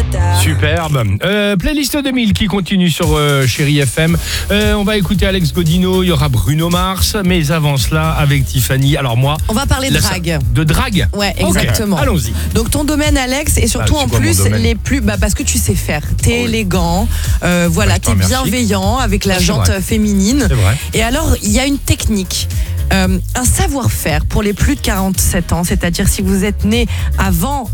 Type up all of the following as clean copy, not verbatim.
Superbe. Playlist 2000 qui continue sur Chérie FM. On va écouter Alex Godino, il y aura Bruno Mars, mais avant cela, avec Tiffany. Alors moi... On va parler de drague. De drague ? Ouais, exactement. Okay, allons-y. Donc ton domaine, Alex, et surtout en plus, les plus... parce que tu sais faire. T'es élégant, voilà, t'es bienveillant avec la jante féminine. C'est vrai. Et alors, il y a une technique. Un savoir-faire pour les plus de 47 ans, c'est-à-dire si vous êtes né avant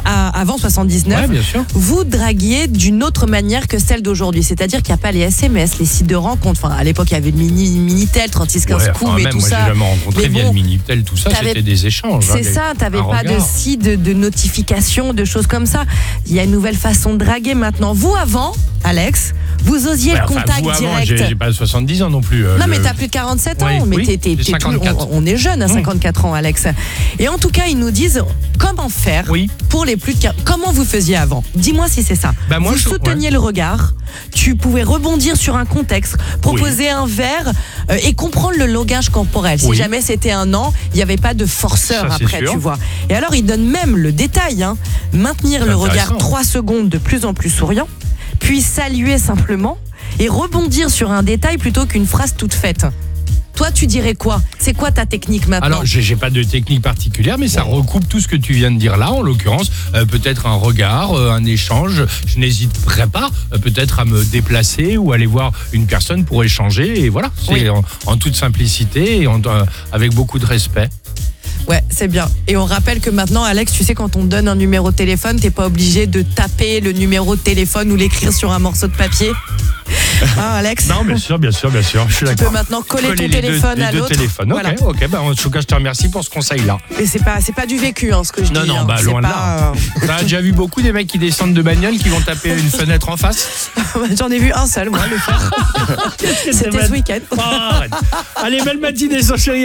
79, vous draguiez d'une autre manière que celle d'aujourd'hui. C'est-à-dire qu'il n'y a pas les SMS, les sites de rencontres. Enfin, à l'époque, il y avait le Minitel, 3615 coups, et tout moi, ça. J'ai jamais rencontré via le Minitel, tout ça, c'était des échanges. C'est ça, t'avais pas de site, de notification, de choses comme ça. Il y a une nouvelle façon de draguer maintenant. Vous, avant, Alex, vous osiez le contact direct. J'ai pas 70 ans non plus. Non, mais t'as plus de 47 ans. Mais on est jeune à 54 ans, Alex. Et en tout cas, ils nous disent comment faire pour les plus de 40. Comment vous faisiez avant ? Dis-moi si c'est ça. Moi, vous souteniez le regard, tu pouvais rebondir sur un contexte, proposer un verre et comprendre le langage corporel. Si jamais c'était un an, il n'y avait pas de forceur après, tu vois. Et alors, ils donnent même le détail. Maintenir le regard 3 secondes de plus en plus souriant, puis saluer simplement et rebondir sur un détail plutôt qu'une phrase toute faite. Toi, tu dirais quoi ? C'est quoi ta technique maintenant ? Alors, j'ai pas de technique particulière, mais ça recoupe tout ce que tu viens de dire là, en l'occurrence. Peut-être un regard, un échange. Je n'hésiterai pas, peut-être à me déplacer ou aller voir une personne pour échanger. Et voilà, c'est en toute simplicité et avec beaucoup de respect. Ouais, c'est bien. Et on rappelle que maintenant, Alex, tu sais, quand on donne un numéro de téléphone, t'es pas obligé de taper le numéro de téléphone ou l'écrire sur un morceau de papier. Hein, Alex ? Non, bien sûr, je suis d'accord. Tu peux maintenant coller ton téléphone à l'autre. Voilà. Ok, en tout cas, je te remercie pour ce conseil-là. Mais c'est pas du vécu, ce que je dis. Non, loin de là. T'as déjà vu beaucoup des mecs qui descendent de bagnole qui vont taper une fenêtre en face ? J'en ai vu un seul, moi, le faire. C'était ce week-end. Allez, belle matinée sur Chérie.